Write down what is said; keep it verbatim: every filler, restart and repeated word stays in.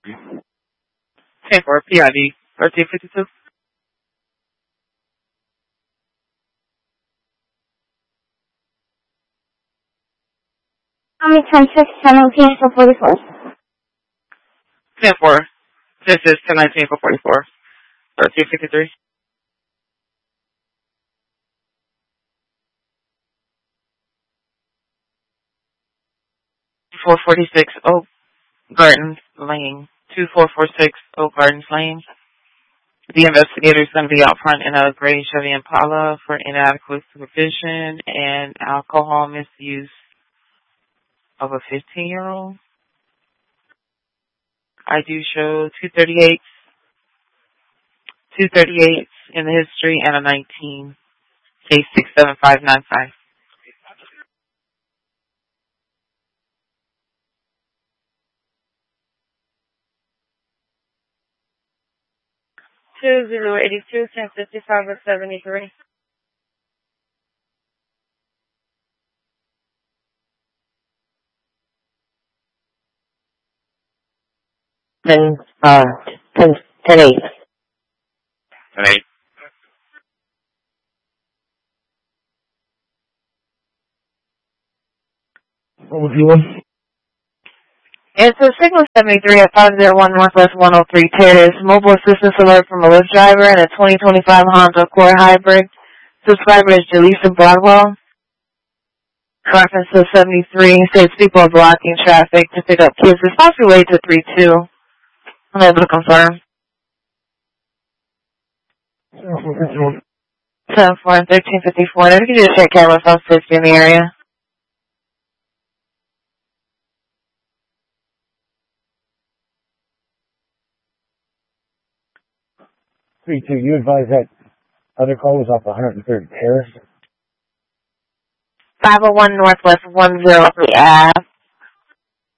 ten four P I D thirteen fifty-two. How many ten six, ten nineteen for forty-four? ten four. This is ten nineteen for forty-four. thirteen fifty-three. four forty-six Oak Gardens Lane. two four four six Oak Gardens Lane. The investigator is going to be out front in a gray Chevy Impala for inadequate supervision and alcohol misuse of a fifteen-year-old. I do show two thirty-eight, two thirty-eight in the history and a nineteen, case six seven five nine five. two zero eight two, ten fifty-five or seventy-three. Ten, uh, ten, ten eight. ten eight. What was you on? It's a Signal seventy-three at five oh one Northwest one oh three Terrace. Mobile assistance alert from a Lyft driver and a twenty twenty-five Honda Accord Hybrid. Subscriber is Jaleesa Broadwell. Reference to seventy-three states people are blocking traffic to pick up kids. It's possibly way to three two. I'm able to confirm. ten four and thirteen fifty-four. If you can just check camera from fifty in the area. three two, you advise that other call was off one hundred third Terrace? five oh one Northwest one oh three Ave.